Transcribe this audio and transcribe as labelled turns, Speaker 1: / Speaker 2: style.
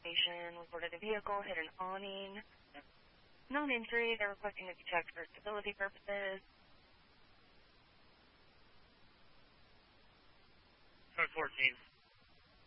Speaker 1: location, reported a vehicle hit an awning. Known injury, they're requesting to be checked for stability purposes.
Speaker 2: Code 14.